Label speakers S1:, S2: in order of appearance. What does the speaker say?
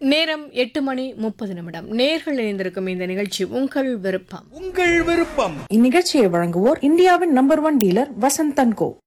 S1: நேரம் 8:30 நேர்கள் இணைந்திருக்கும் இந்த நிகழ்ச்சி உங்கள் விருப்பம்.
S2: உங்கள் விருப்பம்.
S3: இந்நிகழ்ச்சியை வழங்குவோர் இந்தியாவின் number 1 dealer Vasanth and go.